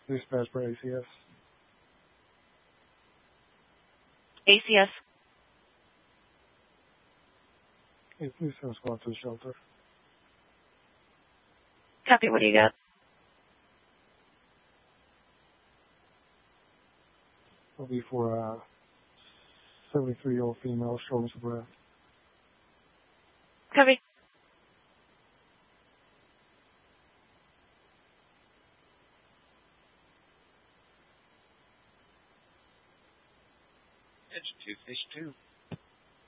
Dispatch for ACS. ACS. Hey, please send a squad to the shelter. Copy, what do you got? It'll be for a 73-year-old female, shortness of breath. Copy. Edge 2, Fish 2.